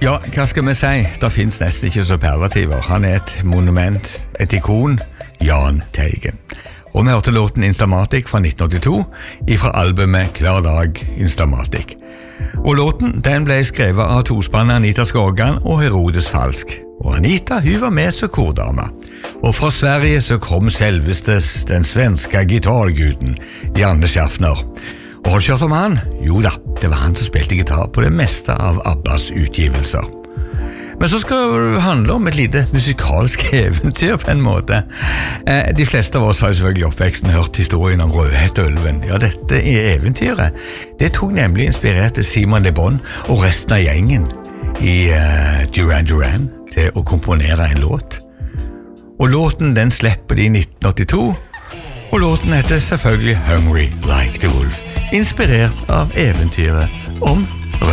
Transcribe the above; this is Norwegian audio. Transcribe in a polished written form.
Ja, hva skal vi si? Det finnes nesten ikke superlativer. Han et monument, et ikon, Jahn Teigen. Og vi hørte låten Instamatic fra 1982 fra albumet Klar dag Instamatic. Og låten den ble skrevet av tospannet Anita Skågan og Herodes Falsk. Og Anita, hun var med som kordame. Og fra Sverige så kom selvestes den svenske gitarguden Janne Schaffner. Og har du hørt om han? Jo da, det var han som spilte gitar på det meste av Abbas utgivelser. Men så skal det handle om et lite musikalsk eventyr på en måte. De fleste av oss har selvfølgelig oppveksten hørt historien om Rødhette-ulven. Ja, dette eventyret, det tok nemlig inspirerte Simon Le Bon og resten av gjengen i Duran Duran til å komponere en låt. Og låten den slipper de i 1982, og låten heter selvfølgelig Hungry Like the Wolf, inspirert av eventyret om